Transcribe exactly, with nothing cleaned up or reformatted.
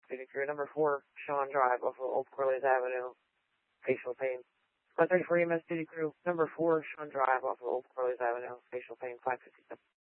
City Crew. Number four, Sean Drive off of Old Corliss Avenue, facial pain. one thirty-four E M S City Crew. Number four, Sean Drive off of Old Corliss Avenue, facial pain, five fifty-seven.